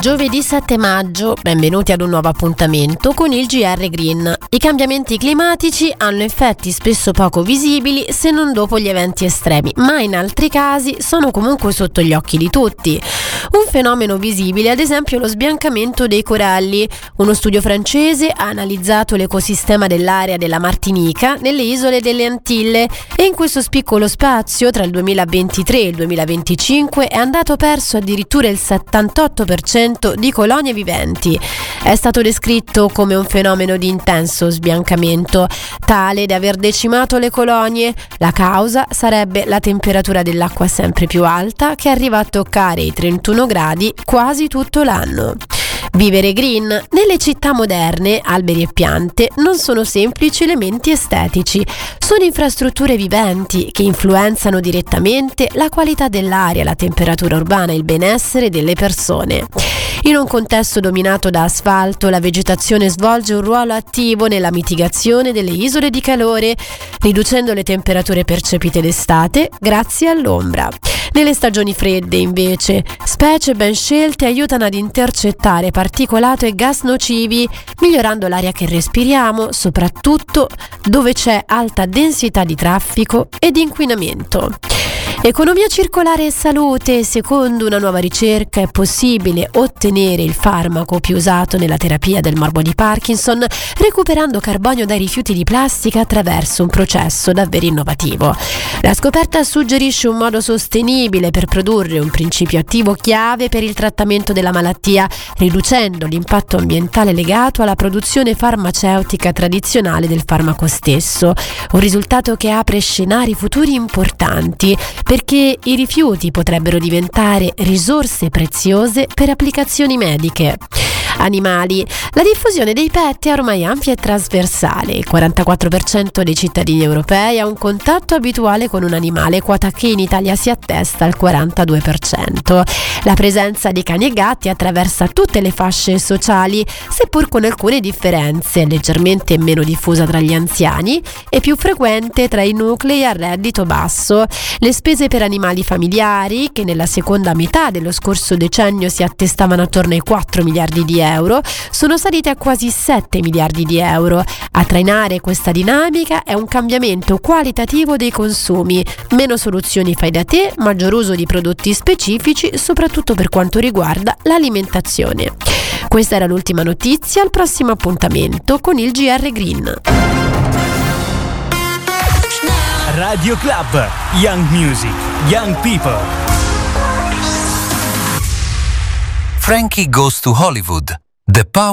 Giovedì 7 maggio, benvenuti ad un nuovo appuntamento con il GR Green. I cambiamenti climatici hanno effetti spesso poco visibili se non dopo gli eventi estremi, ma in altri casi sono comunque sotto gli occhi di tutti. Un fenomeno visibile, ad esempio, lo sbiancamento dei coralli. Uno studio francese ha analizzato l'ecosistema dell'area della Martinica nelle isole delle Antille e in questo piccolo spazio tra il 2023 e il 2025 è andato perso addirittura il 78% di colonie viventi. È stato descritto come un fenomeno di intenso sbiancamento, tale da aver decimato le colonie. La causa sarebbe la temperatura dell'acqua sempre più alta, che arriva a toccare i 31 gradi quasi tutto l'anno. Vivere green. Nelle città moderne, alberi e piante non sono semplici elementi estetici, sono infrastrutture viventi che influenzano direttamente la qualità dell'aria, la temperatura urbana e il benessere delle persone. In un contesto dominato da asfalto, la vegetazione svolge un ruolo attivo nella mitigazione delle isole di calore, riducendo le temperature percepite d'estate grazie all'ombra. Nelle stagioni fredde, invece, specie ben scelte aiutano ad intercettare particolato e gas nocivi, migliorando l'aria che respiriamo, soprattutto dove c'è alta densità di traffico e di inquinamento. Economia circolare e salute. Secondo una nuova ricerca è possibile ottenere il farmaco più usato nella terapia del morbo di Parkinson recuperando carbonio dai rifiuti di plastica attraverso un processo davvero innovativo. La scoperta suggerisce un modo sostenibile per produrre un principio attivo chiave per il trattamento della malattia, riducendo l'impatto ambientale legato alla produzione farmaceutica tradizionale del farmaco stesso. Un risultato che apre scenari futuri importanti, perché i rifiuti potrebbero diventare risorse preziose per applicazioni mediche. Animali. La diffusione dei pet è ormai ampia e trasversale. Il 44% dei cittadini europei ha un contatto abituale con un animale, quota che in Italia si attesta al 42%. La presenza di cani e gatti attraversa tutte le fasce sociali, seppur con alcune differenze, leggermente meno diffusa tra gli anziani e più frequente tra i nuclei a reddito basso. Le spese per animali familiari, che nella seconda metà dello scorso decennio si attestavano attorno ai 4 miliardi di euro, sono salite a quasi 7 miliardi di euro. A trainare questa dinamica è un cambiamento qualitativo dei consumi, meno soluzioni fai da te, maggior uso di prodotti specifici, soprattutto per quanto riguarda l'alimentazione. Questa era l'ultima notizia, al prossimo appuntamento con il GR Green. Radio Club, Young Music, Young People. Frankie Goes to Hollywood. The Power